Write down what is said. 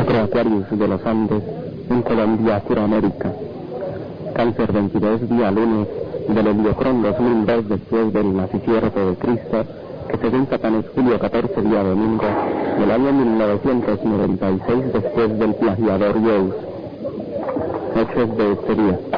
Teatro Aquarius de los Andes, en Colombia, Suramérica. Cáncer 22, día lunes del Heliocrón 2002 después del nacimiento de Cristo, que según Satán es julio 14, día domingo, del año 1996 después del plagiador Zeus. Hechos de este día.